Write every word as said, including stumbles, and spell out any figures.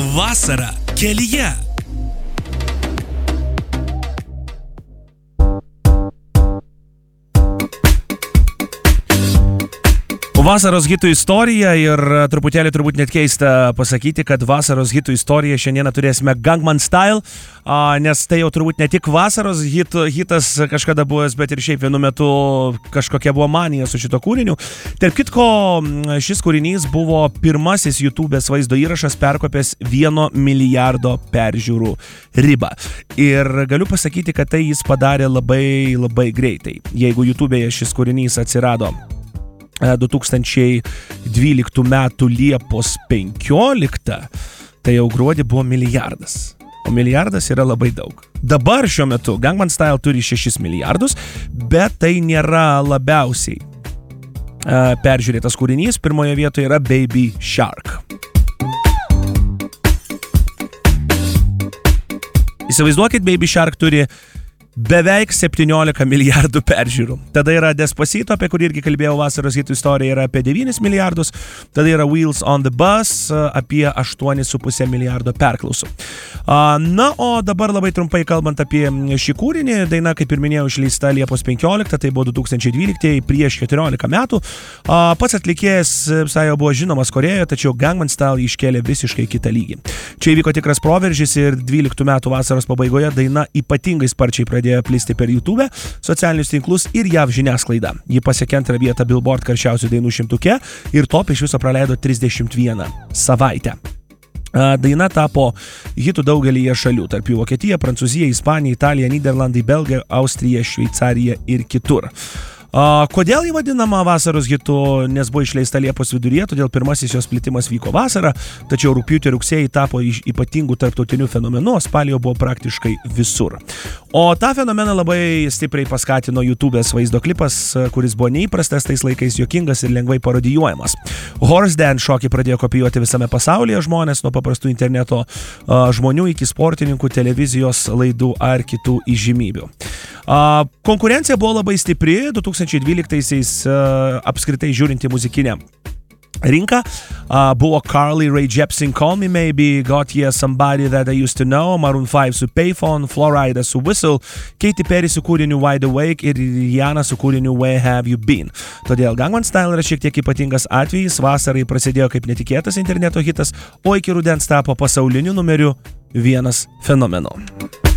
Vasara kelyje. Vasaros hitų istorija ir truputėlį turbūt net keista pasakyti, kad vasaros hitų istorija šiandieną turėsime Gangnam Style, nes tai jau turbūt ne tik vasaros hit, hitas kažkada buvęs, bet ir šiaip vienu metu kažkokia buvo manija su šito kūriniu. Tarp kitko, šis kūrinys buvo pirmasis YouTube'ės vaizdo įrašas perkopęs vieno milijardo peržiūrų ribą. Ir galiu pasakyti, kad tai jis padarė labai labai greitai. Jeigu YouTube'ėje šis kūrinys atsirado du tūkstančiai dvyliktų metų Liepos penkioliktą, tai jau gruodį buvo milijardas. O milijardas yra labai daug. Dabar šiuo metu Gangnam Style turi šešis milijardus, bet tai nėra labiausiai uh, peržiūrėtas kūrinys. Pirmoje vietoje yra Baby Shark. Įsivaizduokit, Baby Shark turi beveik septyniolika milijardų peržiūrų. Tada yra Despacito, apie kurį irgi kalbėjau vasaros hitų istorija, yra apie devynis milijardus. Tada yra Wheels on the Bus, apie aštuonis su puse milijardo perklausų. Na, o dabar labai trumpai kalbant apie šį kūrinį, daina, kaip ir minėjau, išleista Liepos penkioliktą, tai buvo du tūkstančiai dvyliktieji, prieš keturiolika metų. Pats atlikėjas visai jau buvo žinomas Korėjoje, tačiau Gangnam Style iškėlė visiškai kitą lygį. Čia įvyko tikras proveržis ir dvyliktų metų vasaros pabaigoje daina ypatingai sparčiai pradėjo plisti per YouTube, socialinius tinklus ir J A V žiniasklaidą. Ji pasiekė antrą vietą Billboard karščiausių dainų šimtuke ir top iš viso praleido trisdešimt vieną savaitę. Daina tapo hitų daugelyje šalių, tarp jų Vokietija, Prancūzija, Ispanija, Italija, Nyderlandai, Belgija, Austrija, Šveicarija ir kitur. Uh, kodėl jį vadinama vasaros hitu? Nes buvo išleista Liepos viduryje, todėl pirmasis jos plitimas vyko vasarą, tačiau rugpjūtį ir rugsėjį tapo ypatingų tarptautinių fenomenų, o spalį buvo praktiškai visur. O tą fenomeną labai stipriai paskatino YouTube'ės vaizdo klipas, kuris buvo neįprastas tais laikais, juokingas ir lengvai parodijuojamas. Horse Dance šokį pradėjo kopijuoti visame pasaulyje žmonės, nuo paprastų interneto uh, žmonių iki sportininkų, televizijos laidų ar kitų įžymybių. Uh, konkurencija buvo labai stipri, du tūkstančiai dvyliktaisiais uh, apskritai žiūrinti muzikinę rinką. Uh, buvo Carly Rae Jepsen, Call Me Maybe, Gotye, Somebody That I Used To Know, Maroon five su Payphone, Florida su Whistle, Katy Perry su kūriniu Wide Awake ir Rihanna su kūriniu Where Have You Been. Todėl Gangnam Style yra šiek tiek ypatingas atvejis, vasarai prasidėjo kaip netikėtas interneto hitas, o iki rudens tapo pasauliniu numeriu vienas fenomenu.